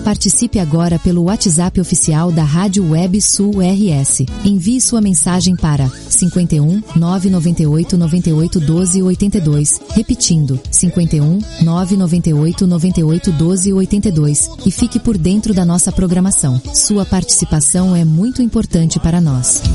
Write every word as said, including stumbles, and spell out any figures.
Participe agora pelo WhatsApp oficial da Rádio Web Sul R S. Envie sua mensagem para cinquenta e um, nove noventa e oito, noventa e oito, doze, oitenta e dois, repetindo, cinquenta e um, nove noventa e oito, noventa e oito, doze, oitenta e dois, e fique por dentro da nossa programação. Sua participação é muito importante para nós.